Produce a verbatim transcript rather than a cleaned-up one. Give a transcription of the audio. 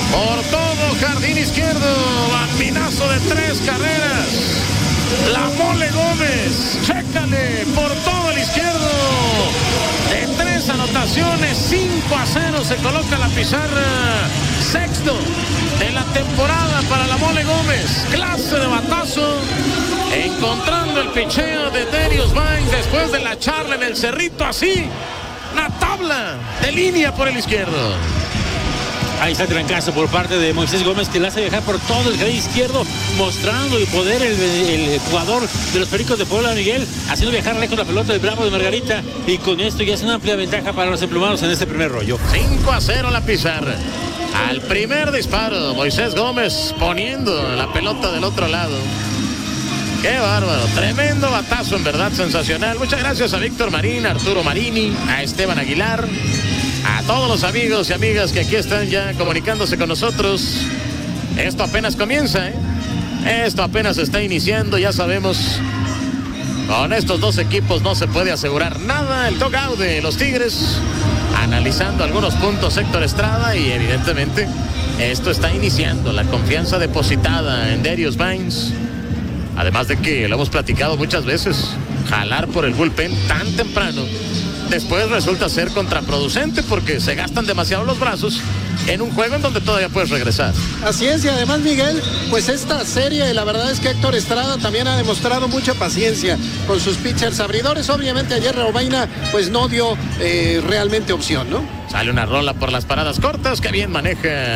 Por todo jardín izquierdo, bambinazo de tres carreras. La Mole Gómez, chécale, por todo el izquierdo. De tres anotaciones, cinco a cero se coloca la pizarra. Sexto de la temporada para la Mole Gómez. Clase de batazo. Encontrando el picheo de Darius Vines después de la charla en el cerrito, así. Una tabla de línea por el izquierdo. Ahí está el trancazo por parte de Moisés Gómez, que la hace viajar por todo el jardín izquierdo, mostrando el poder el, el jugador de los Pericos de Puebla, Miguel, haciendo viajar lejos la pelota del Bravo de Margarita, y con esto ya es una amplia ventaja para los emplumados en este primer rollo. cinco a cero la pizarra. Al primer disparo, Moisés Gómez poniendo la pelota del otro lado. Qué bárbaro, tremendo batazo, en verdad sensacional. Muchas gracias a Víctor Marín, a Arturo Marini, a Esteban Aguilar, a todos los amigos y amigas que aquí están ya comunicándose con nosotros. Esto apenas comienza, ¿eh? Esto apenas está iniciando, ya sabemos. Con estos dos equipos no se puede asegurar nada. El dugout de los Tigres, analizando algunos puntos Héctor Estrada, y evidentemente esto está iniciando. La confianza depositada en Darius Vines. Además de que lo hemos platicado muchas veces, jalar por el bullpen tan temprano después resulta ser contraproducente porque se gastan demasiado los brazos en un juego en donde todavía puedes regresar. Así es, y además, Miguel, pues esta serie, la verdad es que Héctor Estrada también ha demostrado mucha paciencia con sus pitchers abridores. Obviamente ayer Robaina pues no dio eh, realmente opción, ¿no? Sale una rola por las paradas cortas, que bien maneja